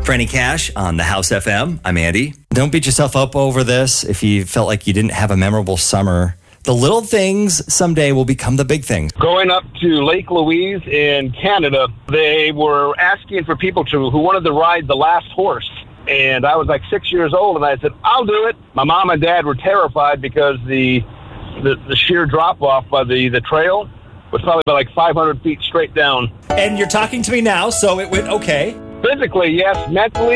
Franny Cash on the House FM. I'm Andy. Don't beat yourself up over this if you felt like you didn't have a memorable summer. The little things someday will become the big things. Going up to Lake Louise in Canada, they were asking for people who wanted to ride the last horse. And I was like 6 years old, and I said, I'll do it. My mom and dad were terrified because the sheer drop-off by the trail was probably about like 500 feet straight down. And you're talking to me now, so it went okay. Physically, yes. Mentally,